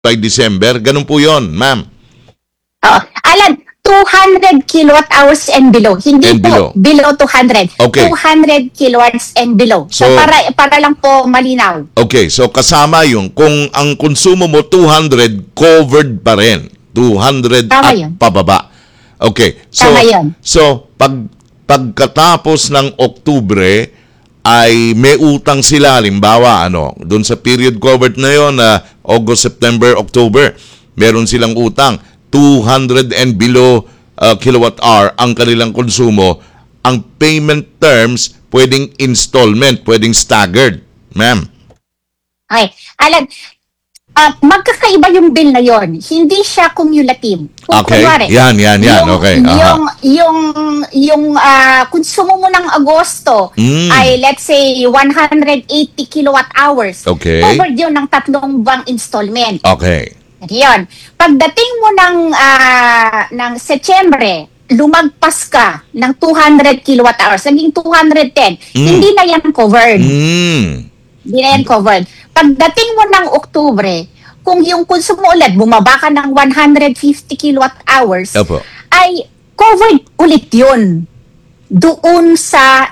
by December. Ganun po yon, ma'am. Alan, 200 kilowatt hours and below. Hindi And po below 200. Okay. 200 kilowatts and below. So, So, para lang po malinaw. Okay, so kasama yung kung ang konsumo mo 200, covered pa rin. 200 Tama at yun. pababa. Okay. So, Tama yun. So, pagkatapos ng Oktubre, ay may utang sila, halimbawa, doon sa period covered na yon, August, September, October, meron silang utang, 200 and below kilowatt hour ang kanilang konsumo. Ang payment terms, pwedeng installment, pwedeng staggered. Ma'am. Okay. Alan, magkakaiba yung bill na yon. Hindi siya cumulative. Kung Okay. kunwari, Yan. Okay. Aha. Yung konsumo mo ng Agosto ay let's say 180 kilowatt hours. Okay. Covered yun ng 3 buwang installment. Okay. Yan. Pagdating mo ng Setyembre, lumagpas ka ng 200 kilowatt hours, naging 210. Hindi na yan covered. Hindi na yan covered. Pagdating mo ng Oktubre, kung yung konsumo ulit, bumaba ka ng 150 kilowatt hours, Opo. ay covered ulit yun doon sa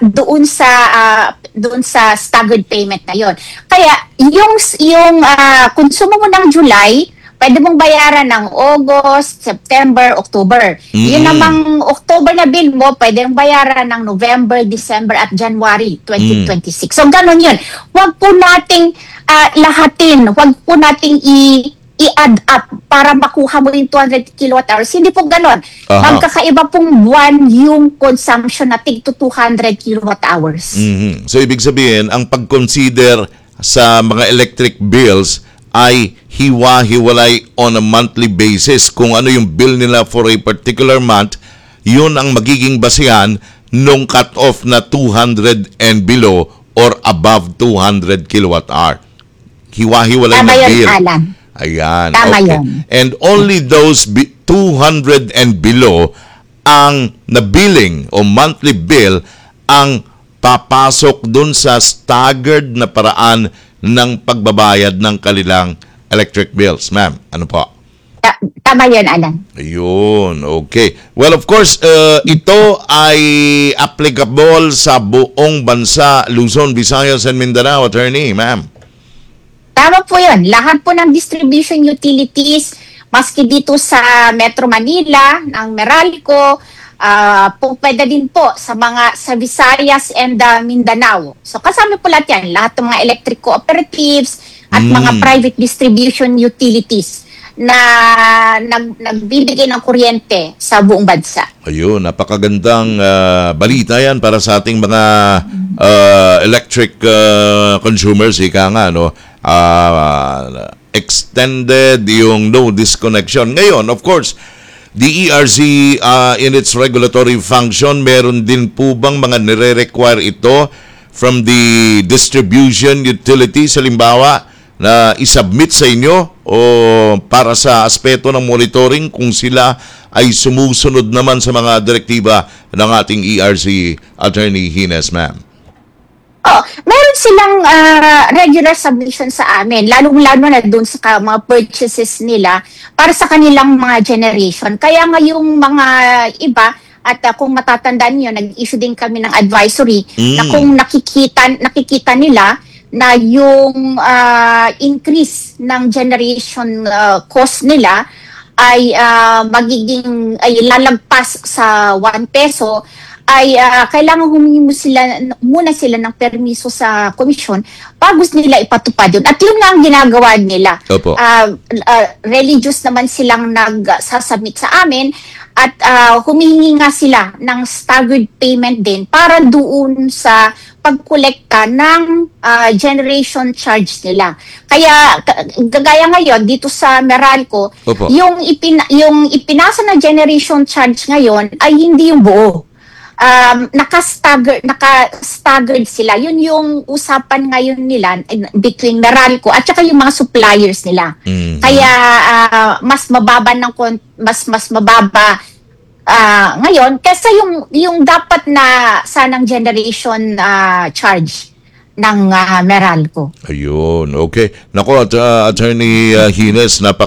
staggered payment na yon. Kaya yung konsumo mo ng July, pwede mong bayaran ng August, September, October. Yun namang October na bill mo, pwede mong bayaran ng November, December at January 2026. So ganun yun. Huwag po nating lahatin, huwag po nating i-add up para makuha mo yung 200 kilowatt hours. Hindi po ganon. Magkakaiba pong buwan yung consumption na tig to 200 kilowatt hours. So, ibig sabihin, ang pag-consider sa mga electric bills ay hiwa-hiwalay on a monthly basis. Kung ano yung bill nila for a particular month, yun ang magiging basihan nung cut-off na 200 and below or above 200 kilowatt hour. Hiwa-hiwalay na bill. Alan. Ayan. Tama Okay. yun. And only those 200 and below ang na-billing o monthly bill ang papasok dun sa staggered na paraan ng pagbabayad ng kanilang electric bills. Ma'am, ano po? Tama yun, Alan. Ayun, okay. Well, of course, ito ay applicable sa buong bansa, Luzon, Visayas, and Mindanao, attorney, ma'am. Tama po yun. Lahat po ng distribution utilities, maski dito sa Metro Manila, ng Meralco, pwede din po sa Visayas and Mindanao. So kasama po lahat yan. Lahat ng mga electric cooperatives at mga private distribution utilities na nagbibigay ng kuryente sa buong bansa. Ayun, napakagandang balita yan para sa ating mga electric consumers, ika nga, no? Extended yung no disconnection. Ngayon, of course, the ERC in its regulatory function, meron din po bang mga nire-require ito from the distribution utilities, halimbawa, na isubmit sa inyo o para sa aspeto ng monitoring kung sila ay sumusunod naman sa mga direktiba ng ating ERC, Attorney Hines, ma'am? Meron silang regular submission sa amin, lalong-lalo na dun sa mga purchases nila para sa kanilang mga generation. Kaya nga yung mga iba, at kung matatandaan nyo, nag-issue din kami ng advisory na kung nakikita nila na yung increase ng generation cost nila ay lalagpas sa 1 peso, ay kailangan humingi muna sila ng permiso sa komisyon bago nila ipatupad yun. At yun nga ang ginagawa nila. Opo. Religious naman silang nagsasubmit sa amin at humihingi nga sila ng staggered payment din para doon sa pagkolekta ng generation charge nila. Kaya gagaya ngayon dito sa Meralco, Opo. yung ipinasa na generation charge ngayon ay hindi yung buo. Naka-staggered sila. Yun yung usapan ngayon nila between Meralco at saka yung mga suppliers nila. Kaya mas mababa ngayon kaysa yung dapat na sanang generation charge ng Meralco. Ayun, okay. Nako, Attorney Hines,